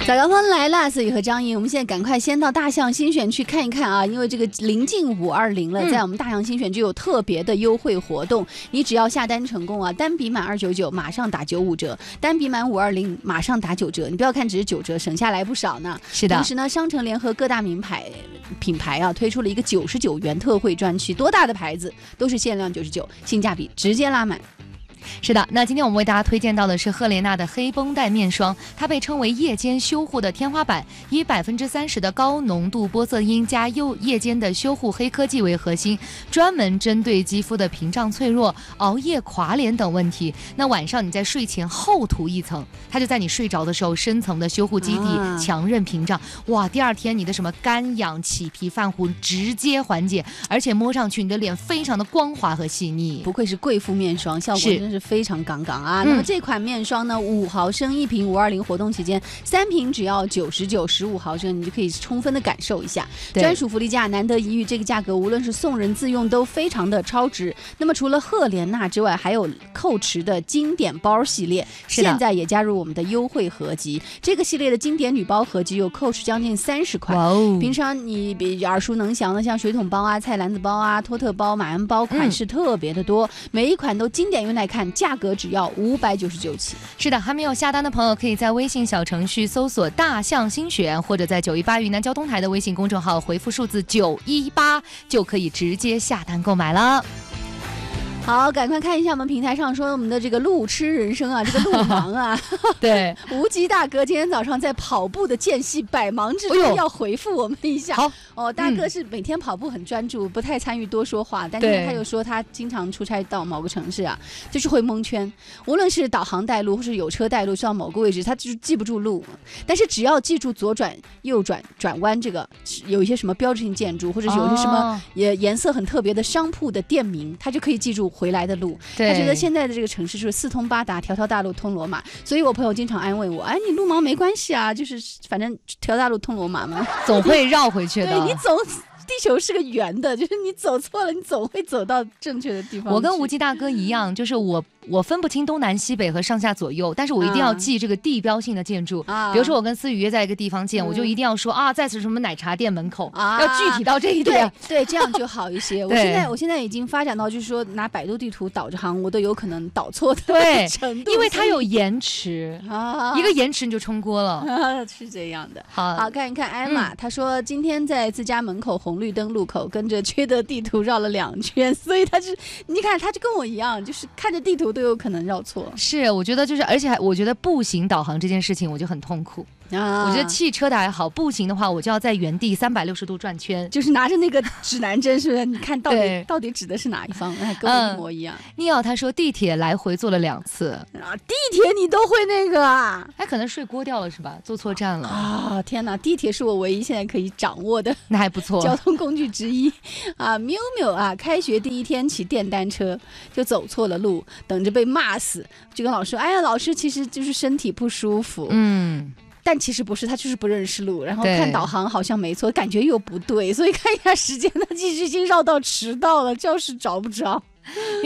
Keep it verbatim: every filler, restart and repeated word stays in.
早高峰来了，思雨和张颖，我们现在赶快先到大象新选去看一看啊，因为这个临近五二零了，在我们大象新选就有特别的优惠活动，你只要下单成功啊，单笔满二九九马上打九五折，单笔满五二零马上打九折，你不要看只是九折，省下来不少呢。 是的。 同时呢，商城联合各大名牌品牌啊，推出了一个九十九元特惠专区，多大的牌子都是限量九十九，性价比直接拉满。 是的，那今天我们为大家推荐到的是赫莲娜的黑绷带面霜，它被称为夜间修护的天花板，以百分之三十的高浓度玻色因加幼夜间的修护黑科技为核心，专门针对肌肤的屏障脆弱、熬夜垮脸等问题。那晚上你在睡前厚涂一层，它就在你睡着的时候深层的修护基底，啊、强韧屏障。哇，第二天你的什么干痒、起皮、泛红直接缓解，而且摸上去你的脸非常的光滑和细腻。 不愧是贵妇面霜，效果真是非常杠杠啊！那么这款面霜呢，五毫升一瓶，五二零活动期间三瓶只要九十九，十五毫升，你就可以充分的感受一下，专属福利价，难得一遇，这个价格无论是送人自用都非常的超值。那么除了赫莲娜之外，还有蔻驰的经典包系列，现在也加入我们的优惠合集。这个系列的经典女包合集有蔻驰将近三十款，哦、平常你比耳熟能详的像水桶包啊、菜篮子包啊、托特包、马鞍包款式特别的多，嗯、每一款都经典用来看，价格只要五百九十九起。 是的，还没有下单的朋友可以在微信小程序搜索大象新选，或者在九一八云南交通台的微信公众号回复数字九一八，就可以直接下单购买了。 好，赶快看一下我们平台上说我们的这个路痴人生啊，这个路盲啊， 对， 无极大哥今天早上在跑步的间隙百忙之中要回复我们一下。 好， 哦，大哥是每天跑步很专注，嗯、不太参与多说话，但是他又说他经常出差到某个城市啊，就是会蒙圈，无论是导航带路或是有车带路，到某个位置他就是记不住路，但是只要记住左转、右转、转弯这个有一些什么标志性建筑，或者有些什么也颜色很特别的商铺的店名，他就可以记住回来的路。他觉得现在的这个城市就是四通八达，条条大路通罗马，所以我朋友经常安慰我，哎，你路盲没关系啊，就是反正条大路通罗马嘛， 总会绕回去的。 对，你总地球是个圆的，就是你走错了，你总会走到正确的地方。 我跟无极大哥一样，就是我我分不清东南西北和上下左右，但是我一定要记这个地标性的建筑。啊、比如说我跟思雨约在一个地方见，嗯、我就一定要说啊，在此什么奶茶店门口，啊、要具体到这一点。 对，对，这样就好一些。我现在我现在已经发展到就是说拿百度地图导着航，我都有可能导错的程度， 因为它有延迟，啊、一个延迟你就冲锅了。 啊、是这样的。 好， 好看一看艾玛，她、嗯、说今天在自家门口红绿灯路口跟着缺德地图绕了两圈，所以他是你看他就跟我一样，就是看着地图都有可能绕错。 是，我觉得就是，而且还我觉得步行导航这件事情我就很痛苦。啊、我觉得汽车的还好，步行的话我就要在原地三百六十度转圈， 就是拿着那个指南针，是不是？你看到底到底指的是哪一方？哎，跟我一模一样。 尼奥、嗯、他说地铁来回坐了两次啊，地铁你都会那个啊？ 他可能睡锅掉了是吧？坐错站了啊！天哪，地铁是我唯一现在可以掌握的， 那还不错， 交通工具之一啊。喵喵啊，开学第一天骑电单车就走错了路，等着被骂死，就跟老师说：“哎呀，老师其实就是身体不舒服。”嗯。但其实不是，他就是不认识路，然后看导航好像没错，感觉又不对，所以看一下时间，他其实已经绕到迟到了，教室找不着。